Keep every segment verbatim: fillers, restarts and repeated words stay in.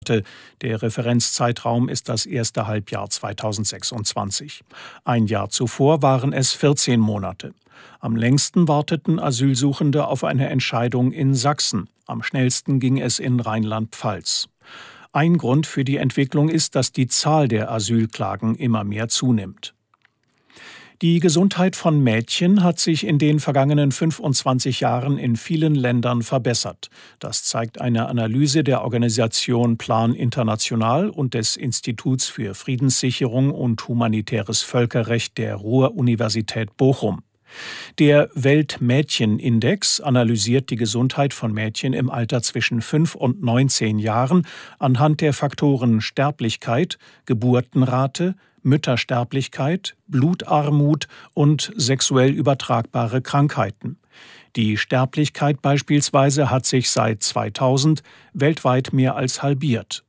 Der Referenzzeitraum ist das erste Halbjahr zweitausendsechsundzwanzig. Ein Jahr zuvor waren es vierzehn Monate. Am längsten warteten Asylsuchende auf eine Entscheidung in Sachsen. Am schnellsten ging es in Rheinland-Pfalz. Ein Grund für die Entwicklung ist, dass die Zahl der Asylklagen immer mehr zunimmt. Die Gesundheit von Mädchen hat sich in den vergangenen fünfundzwanzig Jahren in vielen Ländern verbessert. Das zeigt eine Analyse der Organisation Plan International und des Instituts für Friedenssicherung und humanitäres Völkerrecht der Ruhr-Universität Bochum. Der Weltmädchenindex analysiert die Gesundheit von Mädchen im Alter zwischen fünf und neunzehn Jahren anhand der Faktoren Sterblichkeit, Geburtenrate, Müttersterblichkeit, Blutarmut und sexuell übertragbare Krankheiten. Die Sterblichkeit beispielsweise hat sich seit zweitausend weltweit mehr als halbiert.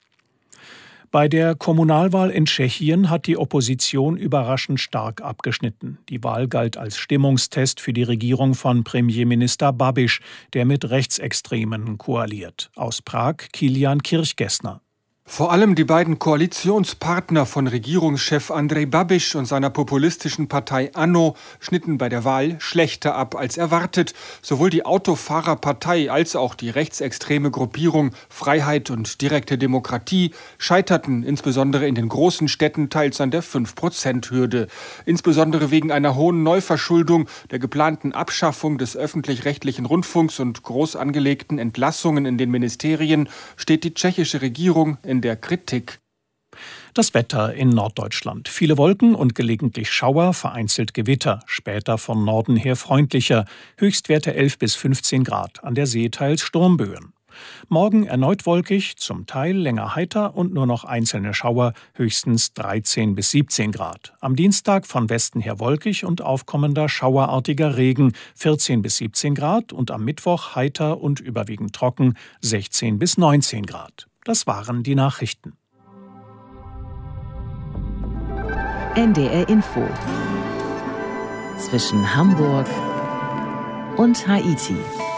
Bei der Kommunalwahl in Tschechien hat die Opposition überraschend stark abgeschnitten. Die Wahl galt als Stimmungstest für die Regierung von Premierminister Babiš, der mit Rechtsextremen koaliert. Aus Prag Kilian Kirchgessner. Vor allem die beiden Koalitionspartner von Regierungschef Andrej Babiš und seiner populistischen Partei ANO schnitten bei der Wahl schlechter ab als erwartet. Sowohl die Autofahrerpartei als auch die rechtsextreme Gruppierung Freiheit und direkte Demokratie scheiterten insbesondere in den großen Städten teils an der fünf Prozent Hürde. Insbesondere wegen einer hohen Neuverschuldung, der geplanten Abschaffung des öffentlich-rechtlichen Rundfunks und groß angelegten Entlassungen in den Ministerien steht die tschechische Regierung in der Kritik. Das Wetter in Norddeutschland. Viele Wolken und gelegentlich Schauer, vereinzelt Gewitter. Später von Norden her freundlicher. Höchstwerte elf bis fünfzehn Grad. An der See teils Sturmböen. Morgen erneut wolkig, zum Teil länger heiter und nur noch einzelne Schauer, höchstens dreizehn bis siebzehn Grad. Am Dienstag von Westen her wolkig und aufkommender schauerartiger Regen, vierzehn bis siebzehn Grad und am Mittwoch heiter und überwiegend trocken, sechzehn bis neunzehn Grad. Das waren die Nachrichten. N D R Info. Zwischen Hamburg und Haiti.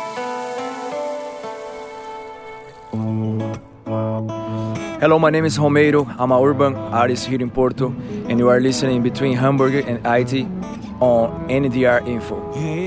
Hello, my name is Romero. I'm a urban artist here in Porto, and you are listening between Hamburg and Haiti on N D R Info.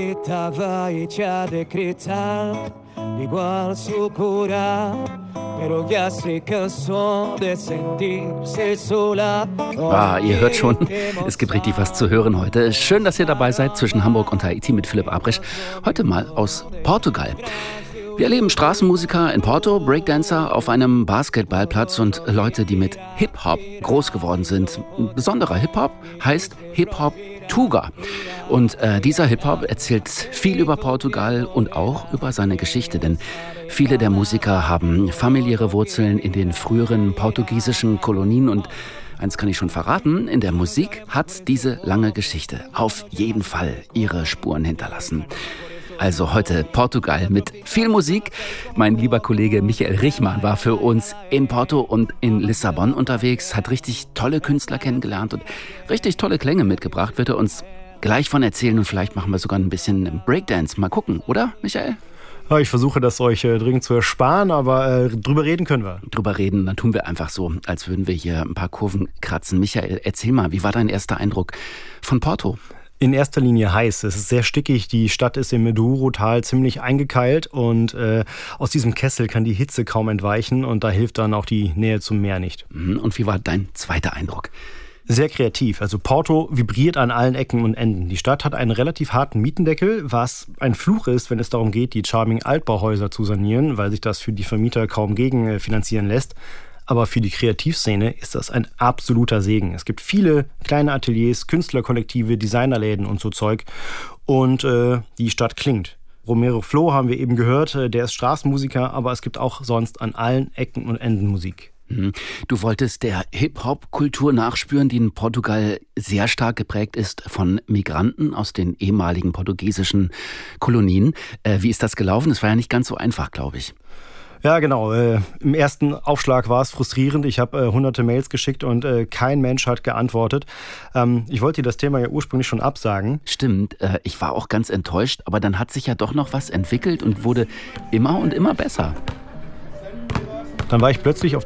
Igual su cura, pero ya se cansó de sentirse sola. Ah, ihr hört schon, es gibt richtig was zu hören heute. Schön, dass ihr dabei seid zwischen Hamburg und Haiti mit Philipp Abrisch. Heute mal aus Portugal. Wir erleben Straßenmusiker in Porto, Breakdancer auf einem Basketballplatz und Leute, die mit Hip-Hop groß geworden sind. Ein besonderer Hip-Hop heißt Hip-Hop Tuga. Und äh, dieser Hip-Hop erzählt viel über Portugal und auch über seine Geschichte, denn viele der Musiker haben familiäre Wurzeln in den früheren portugiesischen Kolonien und eins kann ich schon verraten, in der Musik hat diese lange Geschichte auf jeden Fall ihre Spuren hinterlassen. Also heute Portugal mit viel Musik. Mein lieber Kollege Michael Richmann war für uns in Porto und in Lissabon unterwegs, hat richtig tolle Künstler kennengelernt und richtig tolle Klänge mitgebracht. Wird er uns gleich von erzählen und vielleicht machen wir sogar ein bisschen Breakdance. Mal gucken, oder Michael? Ja, ich versuche das euch äh, dringend zu ersparen, aber äh, drüber reden können wir. Drüber reden, dann tun wir einfach so, als würden wir hier ein paar Kurven kratzen. Michael, erzähl mal, wie war dein erster Eindruck von Porto? In erster Linie heiß. Es ist sehr stickig. Die Stadt ist im Douro-Tal ziemlich eingekeilt und äh, aus diesem Kessel kann die Hitze kaum entweichen und da hilft dann auch die Nähe zum Meer nicht. Und wie war dein zweiter Eindruck? Sehr kreativ. Also Porto vibriert an allen Ecken und Enden. Die Stadt hat einen relativ harten Mietendeckel, was ein Fluch ist, wenn es darum geht, die charming Altbauhäuser zu sanieren, weil sich das für die Vermieter kaum gegenfinanzieren lässt. Aber für die Kreativszene ist das ein absoluter Segen. Es gibt viele kleine Ateliers, Künstlerkollektive, Designerläden und so Zeug. Und äh, die Stadt klingt. Romero Flo haben wir eben gehört, der ist Straßenmusiker, aber es gibt auch sonst an allen Ecken und Enden Musik. Du wolltest der Hip-Hop-Kultur nachspüren, die in Portugal sehr stark geprägt ist von Migranten aus den ehemaligen portugiesischen Kolonien. Äh, wie ist das gelaufen? Es war ja nicht ganz so einfach, glaube ich. Ja, genau. Äh, Im ersten Aufschlag war es frustrierend. Ich habe äh, hunderte Mails geschickt und äh, kein Mensch hat geantwortet. Ähm, ich wollte dir das Thema ja ursprünglich schon absagen. Stimmt, äh, ich war auch ganz enttäuscht, aber dann hat sich ja doch noch was entwickelt und wurde immer und immer besser. Dann war ich plötzlich auf